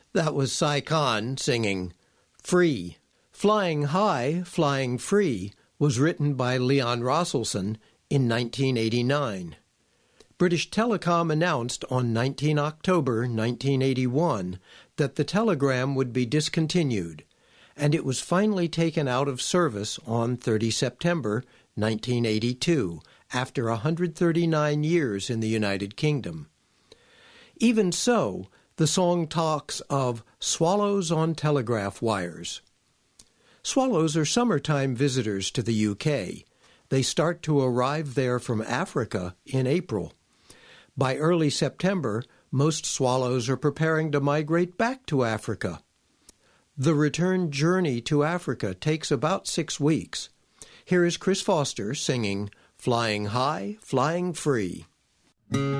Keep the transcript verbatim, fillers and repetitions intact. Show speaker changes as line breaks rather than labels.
That was Sai Khan singing Free. Flying High, Flying Free was written by Leon Rosselson in nineteen eighty-nine. British Telecom announced on the nineteenth of October nineteen eighty-one that the telegram would be discontinued, and it was finally taken out of service on the thirtieth of September nineteen eighty-two, after one hundred thirty-nine years in the United Kingdom. Even so, the song talks of swallows on telegraph wires. Swallows are summertime visitors to the U K. They start to arrive there from Africa in April. By early September, most swallows are preparing to migrate back to Africa. The return journey to Africa takes about six weeks. Here is Chris Foster singing Flying High, Flying Free.